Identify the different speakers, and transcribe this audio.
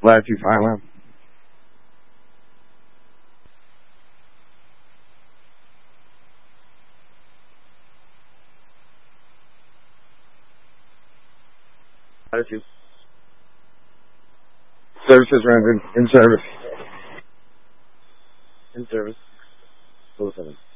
Speaker 1: Latitude Thailand. Latitude. Services rendered. In service. In service. 07.